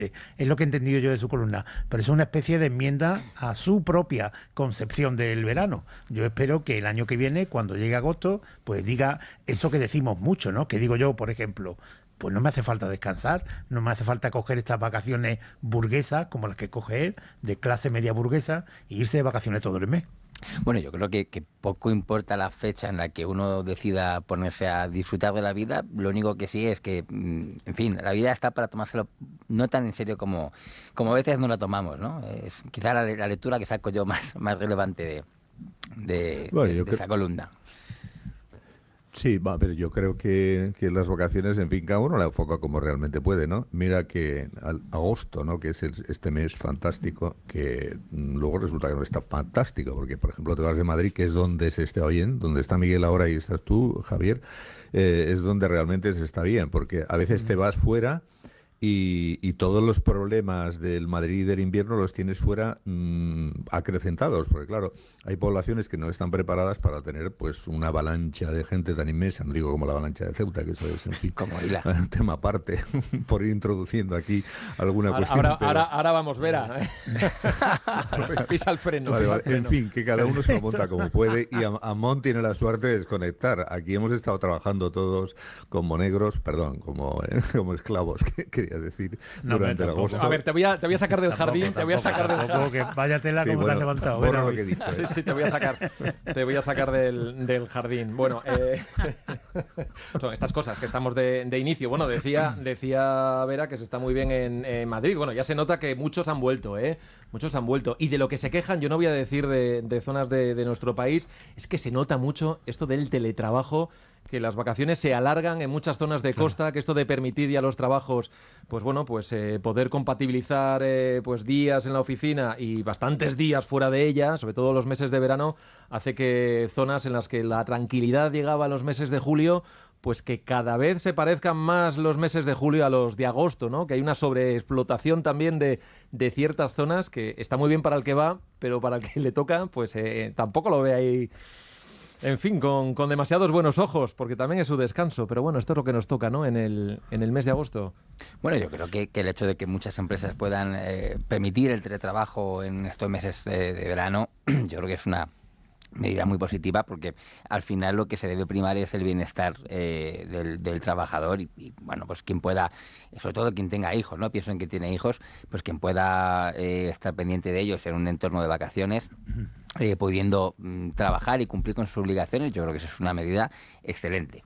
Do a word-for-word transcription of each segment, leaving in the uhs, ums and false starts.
Es lo que he entendido yo de su columna, pero es una especie de enmienda a su propia concepción del verano. Yo espero que el año que viene, cuando llegue agosto, pues diga eso que decimos mucho, ¿no? Que digo yo, por ejemplo, pues no me hace falta descansar, no me hace falta coger estas vacaciones burguesas, como las que coge él, de clase media burguesa, e irse de vacaciones todo el mes. Bueno, yo creo que, que poco importa la fecha en la que uno decida ponerse a disfrutar de la vida. Lo único que sí es que, en fin, la vida está para tomárselo no tan en serio como, como a veces no la tomamos, ¿no? Es quizá la, la lectura que saco yo más, más relevante de, de, bueno, de, yo de cre- esa columna. Sí, va, pero yo creo que, que las vacaciones, en fin, cada uno la enfoca como realmente puede, ¿no? Mira que al, agosto, ¿no? Que es el- este mes fantástico, que mm, luego resulta que no está fantástico, porque, por ejemplo, te vas de Madrid, que es donde se está bien, donde está Miguel ahora y estás tú, Javier, eh, es donde realmente se está bien, porque a veces te vas fuera y, y todos los problemas del Madrid del invierno los tienes fuera mm, acrecentados, porque claro, hay poblaciones que no están preparadas para tener pues una avalancha de gente tan inmensa, no digo como la avalancha de Ceuta, que eso es en fin, Como hila. un tema aparte, por ir introduciendo aquí alguna Ahora, cuestión. ahora, pero- ahora, ahora vamos, Vera. Pisa el freno, Vale, pisa vale. el En freno. fin, que cada uno se lo monta como puede y Am- Amón tiene la suerte de desconectar. Aquí hemos estado trabajando todos como negros, perdón, como, eh, como esclavos, que quería decir, No, durante el pero tampoco. agosto. A ver, te voy a, te voy a sacar del Tampoco, jardín, te voy a tampoco, sacar del tampoco, jardín. que vaya tela Sí, como te bueno, has levantado. borro Vera, lo hoy. que he dicho, Sí, ¿eh? sí, te voy a sacar, te voy a sacar del, del jardín. Bueno, eh, son estas cosas que estamos de, de inicio. Bueno, decía, decía Vera que se está muy bien en, en Madrid. Bueno, ya se nota que muchos han vuelto, ¿eh? Muchos han vuelto. Y de lo que se quejan, yo no voy a decir de, de zonas de, de nuestro país, es que se nota mucho esto del teletrabajo, que las vacaciones se alargan en muchas zonas de costa, que esto de permitir ya los trabajos, pues bueno, pues eh, poder compatibilizar eh, pues días en la oficina y bastantes días fuera de ella, sobre todo los meses de verano, hace que zonas en las que la tranquilidad llegaba a los meses de julio, pues que cada vez se parezcan más los meses de julio a los de agosto, ¿no? Que hay una sobreexplotación también de, de ciertas zonas que está muy bien para el que va, pero para el que le toca, pues eh, tampoco lo ve ahí. En fin, con, con demasiados buenos ojos, porque también es su descanso. Pero bueno, esto es lo que nos toca, ¿no? En el, en el mes de agosto. Bueno, yo creo que, que el hecho de que muchas empresas puedan eh, permitir el teletrabajo en estos meses de, de verano, yo creo que es una medida muy positiva, porque al final lo que se debe primar es el bienestar eh, del, del trabajador y, y, bueno, pues quien pueda, sobre todo quien tenga hijos, ¿no? Pienso en que tiene hijos, pues quien pueda eh, estar pendiente de ellos en un entorno de vacaciones, eh, pudiendo mm, trabajar y cumplir con sus obligaciones, yo creo que eso es una medida excelente.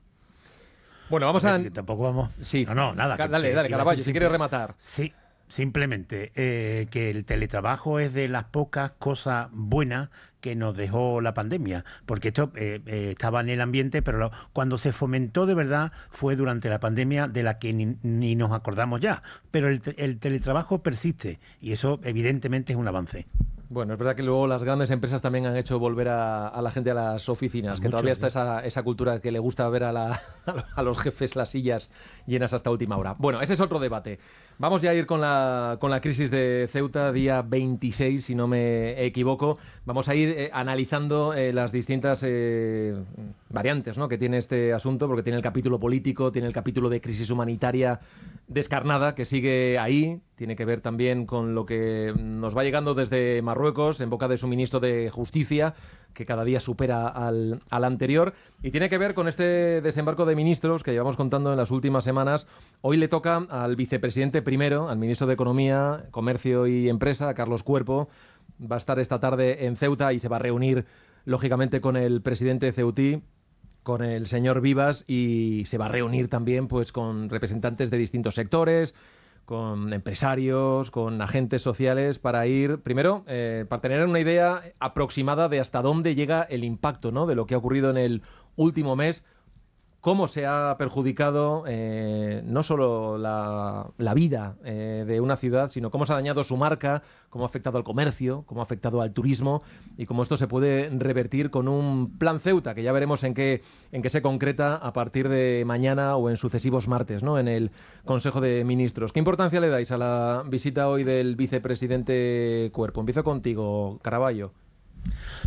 Bueno, vamos a... Que tampoco vamos. Sí. No, no, nada. Ca- que- dale, que- dale, que iba a Caraballo, decir si quieres simple- rematar. Sí, simplemente eh, que el teletrabajo es de las pocas cosas buenas que nos dejó la pandemia, porque esto eh, eh, estaba en el ambiente, pero lo- cuando se fomentó de verdad fue durante la pandemia, de la que ni, ni nos acordamos ya. Pero el, te- el teletrabajo persiste y eso evidentemente es un avance. Bueno, es verdad que luego las grandes empresas también han hecho volver a, a la gente a las oficinas, que Mucho, todavía ¿eh? está esa, esa cultura que le gusta ver a, la, a los jefes las sillas llenas hasta última hora. Bueno, ese es otro debate. Vamos ya a ir con la, con la crisis de Ceuta, día veintiséis, si no me equivoco. Vamos a ir eh, analizando eh, las distintas eh, variantes, ¿no?, que tiene este asunto, porque tiene el capítulo político, tiene el capítulo de crisis humanitaria descarnada, que sigue ahí. Tiene que ver también con lo que nos va llegando desde Marruecos, en boca de su ministro de Justicia, que cada día supera al, al anterior. Y tiene que ver con este desembarco de ministros que llevamos contando en las últimas semanas. Hoy le toca al vicepresidente primero, al ministro de Economía, Comercio y Empresa, Carlos Cuerpo. Va a estar esta tarde en Ceuta y se va a reunir, lógicamente, con el presidente ceutí, con el señor Vivas, y se va a reunir también pues con representantes de distintos sectores, con empresarios, con agentes sociales, para ir, primero, eh, para tener una idea aproximada de hasta dónde llega el impacto, ¿no?, de lo que ha ocurrido en el último mes, cómo se ha perjudicado eh, no solo la, la vida eh, de una ciudad, sino cómo se ha dañado su marca, cómo ha afectado al comercio, cómo ha afectado al turismo, y cómo esto se puede revertir con un plan Ceuta, que ya veremos en qué, en qué se concreta a partir de mañana o en sucesivos martes, ¿no?, en el Consejo de Ministros. ¿Qué importancia le dais a la visita hoy del vicepresidente Cuerpo? Empiezo contigo, Caraballo.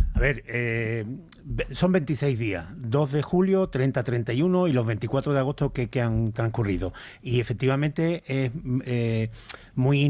A ver, eh, son veintiséis días, dos de julio, treinta, treinta y uno y los veinticuatro de agosto que, que han transcurrido. Y efectivamente es eh, muy